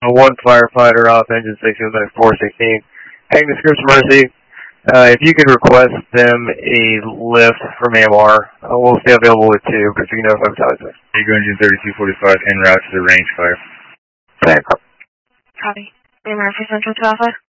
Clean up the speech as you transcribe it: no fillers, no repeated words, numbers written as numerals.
1 firefighter off engine 16, 416. Agnes Groups Mercy, if you could request them a lift from AMR, we'll stay available with 2, but you can notify Tyler. Eagle engine 3245 en route to the range fire. Thanks. Copy. AMR for Central to Alpha.